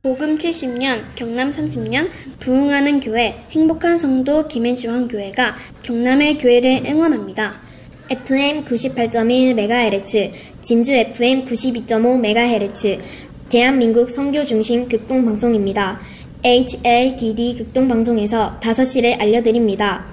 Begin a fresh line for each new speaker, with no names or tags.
복음 70년, 경남 30년, 부흥하는 교회, 행복한 성도 김해중앙교회가 경남의 교회를 응원합니다.
FM 98.1MHz, 진주 FM 92.5MHz, 대한민국 선교 중심 극동방송입니다. HLDD 극동방송에서 5시를 알려드립니다.